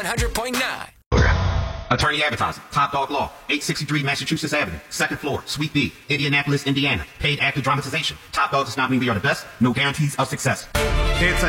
100.9. Attorney Advertising, Top Dog Law, 863 Massachusetts Avenue, second floor, Suite B, Indianapolis, Indiana. Paid active dramatization. Top Dog does not mean we are the best. No guarantees of success. It's a